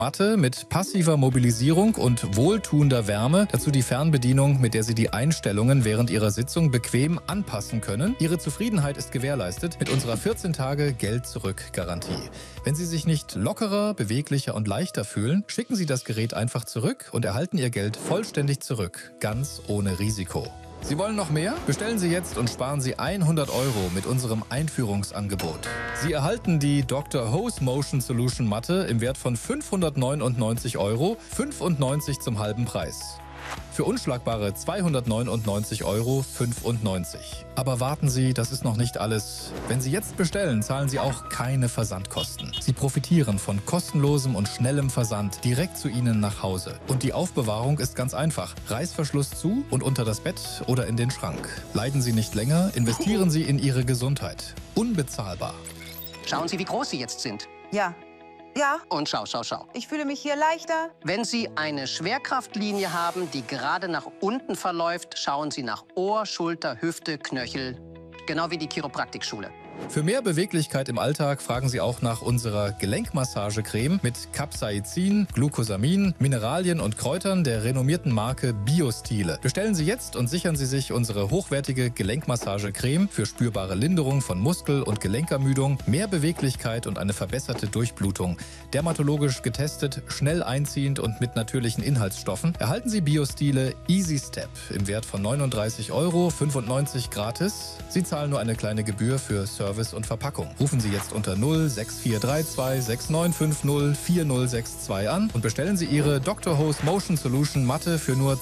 Matte mit passiver Mobilisierung und wohltuender Wärme, dazu die Fernbedienung, mit der Sie die Einstellungen während Ihrer Sitzung bequem anpassen können. Ihre Zufriedenheit ist gewährleistet mit unserer 14-Tage-Geld-Zurück-Garantie. Wenn Sie sich nicht lockerer, beweglicher und leichter fühlen, schicken Sie das Gerät einfach zurück und erhalten Ihr Geld vollständig zurück, ganz ohne Risiko. Sie wollen noch mehr? Bestellen Sie jetzt und sparen Sie 100 € mit unserem Einführungsangebot. Sie erhalten die Dr. Ho's Motion Solution Matte im Wert von 599 €, 95 zum halben Preis. Für unschlagbare 299,95 €. Aber warten Sie, das ist noch nicht alles. Wenn Sie jetzt bestellen, zahlen Sie auch keine Versandkosten. Sie profitieren von kostenlosem und schnellem Versand direkt zu Ihnen nach Hause. Und die Aufbewahrung ist ganz einfach. Reißverschluss zu und unter das Bett oder in den Schrank. Leiden Sie nicht länger, investieren Sie in Ihre Gesundheit. Unbezahlbar. Schauen Sie, wie groß Sie jetzt sind. Ja. Ja, Und schau, schau, schau. ich fühle mich hier leichter. Wenn Sie eine Schwerkraftlinie haben, die gerade nach unten verläuft, schauen Sie nach Ohr, Schulter, Hüfte, Knöchel. Genau wie die Chiropraktikschule. Für mehr Beweglichkeit im Alltag fragen Sie auch nach unserer Gelenkmassagecreme mit Capsaicin, Glucosamin, Mineralien und Kräutern der renommierten Marke Biostile. Bestellen Sie jetzt und sichern Sie sich unsere hochwertige Gelenkmassagecreme für spürbare Linderung von Muskel- und Gelenkermüdung, mehr Beweglichkeit und eine verbesserte Durchblutung. Dermatologisch getestet, schnell einziehend und mit natürlichen Inhaltsstoffen erhalten Sie Biostile Easy Step im Wert von 39,95 € gratis. Sie zahlen nur eine kleine Gebühr für Service und Verpackung. Rufen Sie jetzt unter 06432 6950 4062 an und bestellen Sie Ihre Dr. Ho's Motion Solution Matte für nur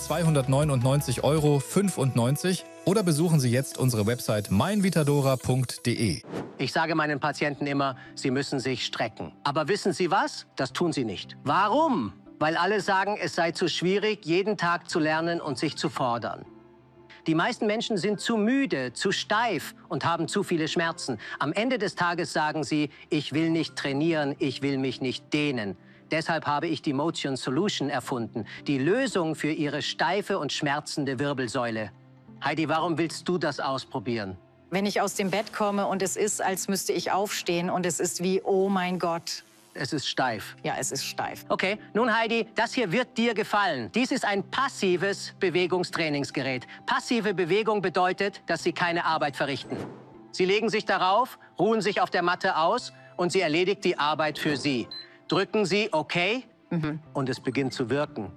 299,95 € oder besuchen Sie jetzt unsere Website meinvitadora.de. Ich sage meinen Patienten immer, sie müssen sich strecken. Aber wissen Sie was? Das tun sie nicht. Warum? Weil alle sagen, es sei zu schwierig, jeden Tag zu lernen und sich zu fordern. Die meisten Menschen sind zu müde, zu steif und haben zu viele Schmerzen. Am Ende des Tages sagen sie, ich will nicht trainieren, ich will mich nicht dehnen. Deshalb habe ich die Motion Solution erfunden, die Lösung für Ihre steife und schmerzende Wirbelsäule. Heidi, warum willst du das ausprobieren? Wenn ich aus dem Bett komme und es ist, als müsste ich aufstehen und es ist wie, oh mein Gott. Es ist steif. Ja, es ist steif. Okay, nun Heidi, das hier wird dir gefallen. Dies ist ein passives Bewegungstrainingsgerät. Passive Bewegung bedeutet, dass Sie keine Arbeit verrichten. Sie legen sich darauf, ruhen sich auf der Matte aus und sie erledigt die Arbeit für Sie. Drücken Sie OK und es beginnt zu wirken.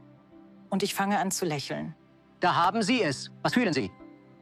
Und ich fange an zu lächeln. Da haben Sie es. Was fühlen Sie?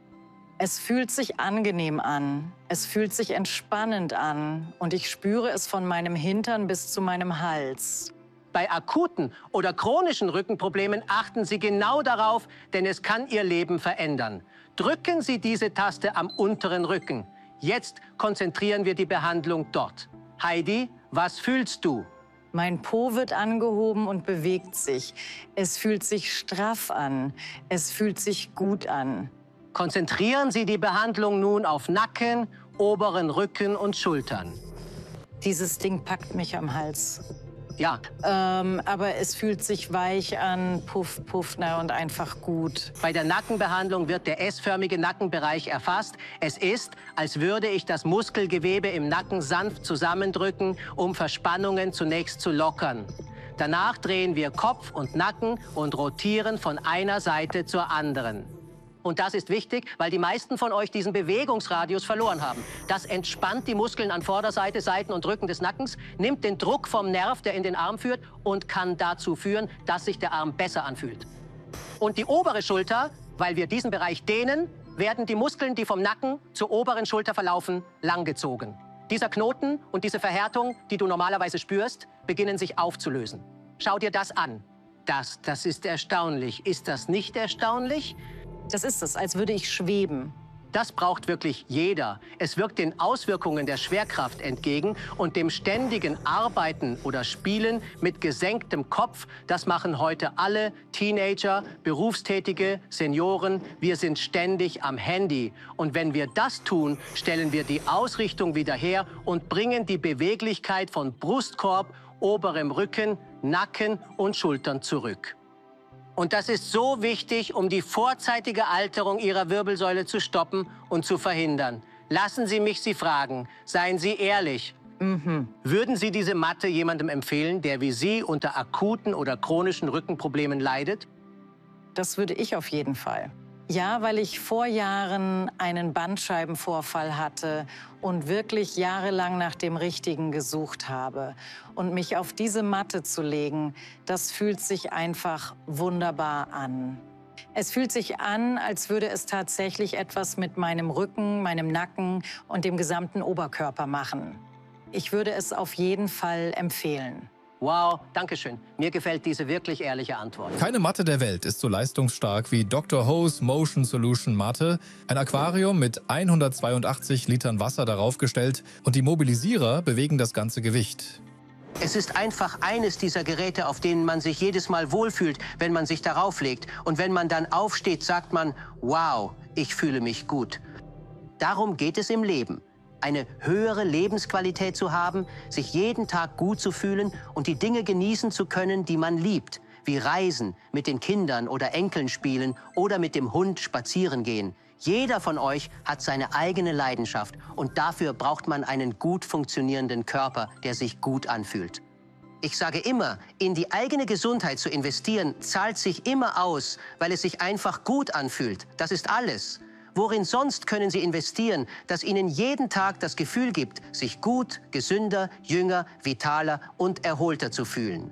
Es fühlt sich angenehm an. Es fühlt sich entspannend an. Und ich spüre es von meinem Hintern bis zu meinem Hals. Bei akuten oder chronischen Rückenproblemen achten Sie genau darauf, denn es kann Ihr Leben verändern. Drücken Sie diese Taste am unteren Rücken. Jetzt konzentrieren wir die Behandlung dort. Heidi, was fühlst du? Mein Po wird angehoben und bewegt sich. Es fühlt sich straff an. Es fühlt sich gut an. Konzentrieren Sie die Behandlung nun auf Nacken, oberen Rücken und Schultern. Dieses Ding packt mich am Hals. Ja. Aber es fühlt sich weich an, puff, puff, und einfach gut. Bei der Nackenbehandlung wird der S-förmige Nackenbereich erfasst. Es ist, als würde ich das Muskelgewebe im Nacken sanft zusammendrücken, um Verspannungen zunächst zu lockern. Danach drehen wir Kopf und Nacken und rotieren von einer Seite zur anderen. Und das ist wichtig, weil die meisten von euch diesen Bewegungsradius verloren haben. Das entspannt die Muskeln an Vorderseite, Seiten und Rücken des Nackens, nimmt den Druck vom Nerv, der in den Arm führt, und kann dazu führen, dass sich der Arm besser anfühlt. Und die obere Schulter, weil wir diesen Bereich dehnen, werden die Muskeln, die vom Nacken zur oberen Schulter verlaufen, langgezogen. Dieser Knoten und diese Verhärtung, die du normalerweise spürst, beginnen sich aufzulösen. Schau dir das an. Das ist erstaunlich. Ist das nicht erstaunlich? Das ist es, als würde ich schweben. Das braucht wirklich jeder. Es wirkt den Auswirkungen der Schwerkraft entgegen und dem ständigen Arbeiten oder Spielen mit gesenktem Kopf. Das machen heute alle Teenager, Berufstätige, Senioren. Wir sind ständig am Handy. Und wenn wir das tun, stellen wir die Ausrichtung wieder her und bringen die Beweglichkeit von Brustkorb, oberem Rücken, Nacken und Schultern zurück. Und das ist so wichtig, um die vorzeitige Alterung Ihrer Wirbelsäule zu stoppen und zu verhindern. Lassen Sie mich Sie fragen, seien Sie ehrlich, Würden Sie diese Matte jemandem empfehlen, der wie Sie unter akuten oder chronischen Rückenproblemen leidet? Das würde ich auf jeden Fall. Ja, weil ich vor Jahren einen Bandscheibenvorfall hatte und wirklich jahrelang nach dem Richtigen gesucht habe. Und mich auf diese Matte zu legen, das fühlt sich einfach wunderbar an. Es fühlt sich an, als würde es tatsächlich etwas mit meinem Rücken, meinem Nacken und dem gesamten Oberkörper machen. Ich würde es auf jeden Fall empfehlen. Wow, danke schön. Mir gefällt diese wirklich ehrliche Antwort. Keine Matte der Welt ist so leistungsstark wie Dr. Ho's Motion Solution Matte. Ein Aquarium mit 182 Litern Wasser darauf gestellt und die Mobilisierer bewegen das ganze Gewicht. Es ist einfach eines dieser Geräte, auf denen man sich jedes Mal wohlfühlt, wenn man sich darauf legt. Und wenn man dann aufsteht, sagt man, wow, ich fühle mich gut. Darum geht es im Leben. Eine höhere Lebensqualität zu haben, sich jeden Tag gut zu fühlen und die Dinge genießen zu können, die man liebt, wie Reisen, mit den Kindern oder Enkeln spielen oder mit dem Hund spazieren gehen. Jeder von euch hat seine eigene Leidenschaft und dafür braucht man einen gut funktionierenden Körper, der sich gut anfühlt. Ich sage immer, in die eigene Gesundheit zu investieren, zahlt sich immer aus, weil es sich einfach gut anfühlt. Das ist alles. Worin sonst können Sie investieren, das Ihnen jeden Tag das Gefühl gibt, sich gut, gesünder, jünger, vitaler und erholter zu fühlen?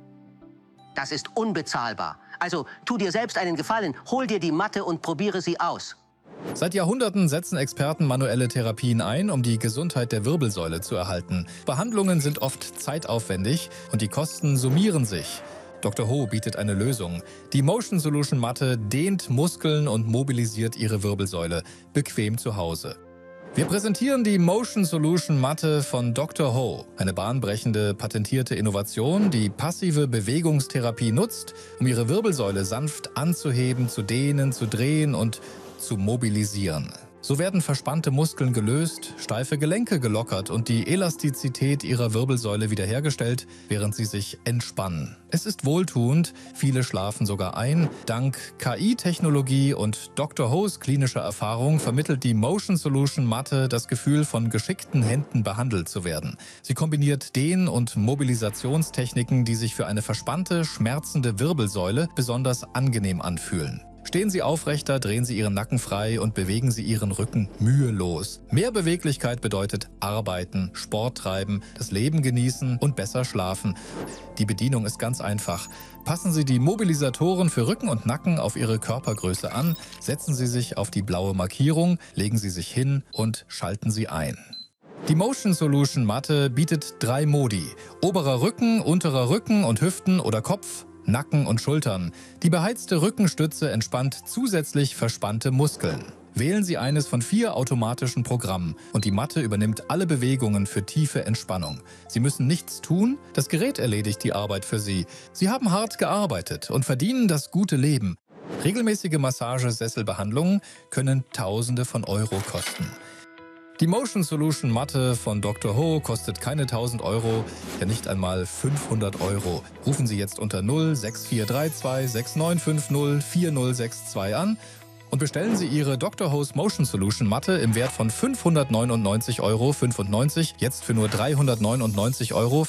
Das ist unbezahlbar. Also tu dir selbst einen Gefallen, hol dir die Matte und probiere sie aus. Seit Jahrhunderten setzen Experten manuelle Therapien ein, um die Gesundheit der Wirbelsäule zu erhalten. Behandlungen sind oft zeitaufwendig und die Kosten summieren sich. Dr. Ho bietet eine Lösung. Die Motion Solution Matte dehnt Muskeln und mobilisiert Ihre Wirbelsäule, bequem zu Hause. Wir präsentieren die Motion Solution Matte von Dr. Ho, eine bahnbrechende, patentierte Innovation, die passive Bewegungstherapie nutzt, um Ihre Wirbelsäule sanft anzuheben, zu dehnen, zu drehen und zu mobilisieren. So werden verspannte Muskeln gelöst, steife Gelenke gelockert und die Elastizität Ihrer Wirbelsäule wiederhergestellt, während Sie sich entspannen. Es ist wohltuend, viele schlafen sogar ein. Dank KI-Technologie und Dr. Ho's klinischer Erfahrung vermittelt die Motion Solution Matte das Gefühl, von geschickten Händen behandelt zu werden. Sie kombiniert Dehn- und Mobilisationstechniken, die sich für eine verspannte, schmerzende Wirbelsäule besonders angenehm anfühlen. Stehen Sie aufrechter, drehen Sie Ihren Nacken frei und bewegen Sie Ihren Rücken mühelos. Mehr Beweglichkeit bedeutet arbeiten, Sport treiben, das Leben genießen und besser schlafen. Die Bedienung ist ganz einfach. Passen Sie die Mobilisatoren für Rücken und Nacken auf Ihre Körpergröße an, setzen Sie sich auf die blaue Markierung, legen Sie sich hin und schalten Sie ein. Die Motion Solution Matte bietet 3 Modi: oberer Rücken, unterer Rücken und Hüften oder Kopf, Nacken und Schultern. Die beheizte Rückenstütze entspannt zusätzlich verspannte Muskeln. Wählen Sie eines von 4 automatischen Programmen und die Matte übernimmt alle Bewegungen für tiefe Entspannung. Sie müssen nichts tun, das Gerät erledigt die Arbeit für Sie. Sie haben hart gearbeitet und verdienen das gute Leben. Regelmäßige Massagesesselbehandlungen können Tausende von Euro kosten. Die Motion Solution Matte von Dr. Ho kostet keine 1.000 Euro, ja nicht einmal 500 Euro. Rufen Sie jetzt unter 06432 6950 4062 an und bestellen Sie Ihre Dr. Ho's Motion Solution Matte im Wert von 599,95 Euro, jetzt für nur 399,95 Euro.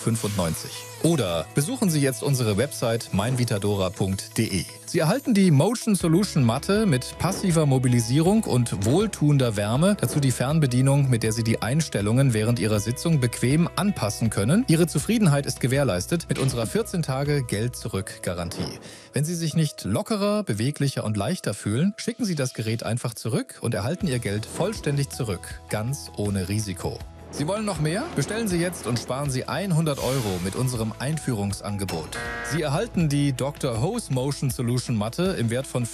Oder besuchen Sie jetzt unsere Website meinvitadora.de. Sie erhalten die Motion Solution Matte mit passiver Mobilisierung und wohltuender Wärme, dazu die Fernbedienung, mit der Sie die Einstellungen während Ihrer Sitzung bequem anpassen können. Ihre Zufriedenheit ist gewährleistet mit unserer 14-Tage-Geld-Zurück-Garantie. Wenn Sie sich nicht lockerer, beweglicher und leichter fühlen, schicken Sie das Gerät einfach zurück und erhalten Ihr Geld vollständig zurück, ganz ohne Risiko. Sie wollen noch mehr? Bestellen Sie jetzt und sparen Sie 100 Euro mit unserem Einführungsangebot. Sie erhalten die Dr. Ho's Motion Solution Matte im Wert von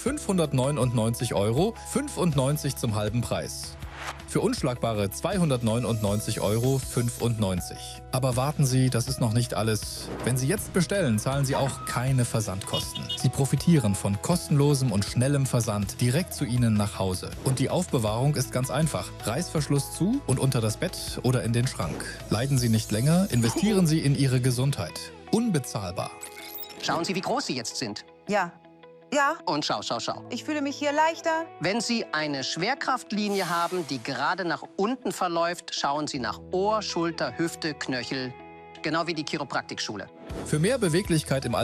599 Euro, 95 zum halben Preis. Für unschlagbare 299,95 Euro. Aber warten Sie, das ist noch nicht alles. Wenn Sie jetzt bestellen, zahlen Sie auch keine Versandkosten. Sie profitieren von kostenlosem und schnellem Versand direkt zu Ihnen nach Hause. Und die Aufbewahrung ist ganz einfach. Reißverschluss zu und unter das Bett oder in den Schrank. Leiden Sie nicht länger, investieren Sie in Ihre Gesundheit. Unbezahlbar. Schauen Sie, wie groß Sie jetzt sind. Ja. Ja, Und schau. ich fühle mich hier leichter. Wenn Sie eine Schwerkraftlinie haben, die gerade nach unten verläuft, schauen Sie nach Ohr, Schulter, Hüfte, Knöchel. Genau wie die Chiropraktikschule. Für mehr Beweglichkeit im